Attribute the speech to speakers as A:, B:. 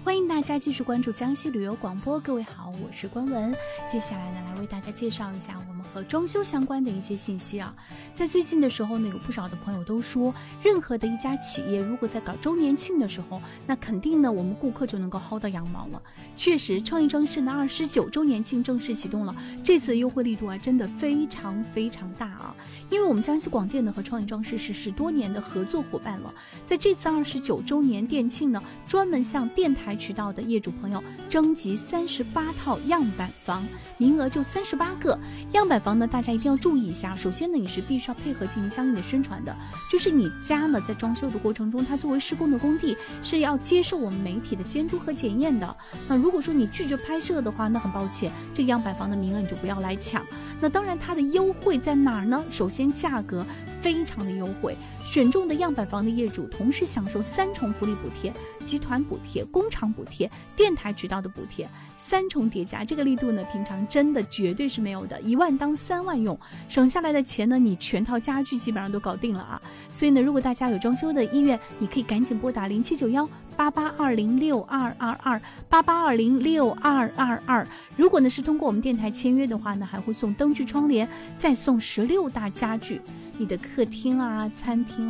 A: 欢迎大家继续关注江西旅游广播。各位好，我是关文。接下来呢，来为大家介绍一下我们和装修相关的一些信息啊。在最近的时候呢，有不少的朋友都说，任何的一家企业如果在搞周年庆的时候，那肯定呢我们顾客就能够薅到羊毛了。确实，创意装饰呢29周年庆正式启动了，这次的优惠力度啊真的非常大啊。因为我们江西广电呢和创意装饰是10多年的合作伙伴了，在这次29周年店庆呢，专门向电台渠道的业主朋友征集38套样板房，名额就38个。样板房呢，大家一定要注意一下。首先呢，你是必须要配合进行相应的宣传的，就是你家呢在装修的过程中，它作为施工的工地是要接受我们媒体的监督和检验的。那如果说你拒绝拍摄的话，那很抱歉，这个样板房的名额你就不要来抢。那当然它的优惠在哪儿呢？首先价格非常的优惠，选中的样板房的业主同时享受3重福利补贴：集团补贴、工厂补贴、电台渠道的补贴，3重叠加，这个力度呢平常真的绝对是没有的，1万当3万用，省下来的钱呢你全套家具基本上都搞定了啊。所以呢，如果大家有装修的意愿，你可以赶紧拨打07918820622288206222。如果呢是通过我们电台签约的话呢，还会送灯具窗帘，再送16大家具，你的客厅啊、餐厅啊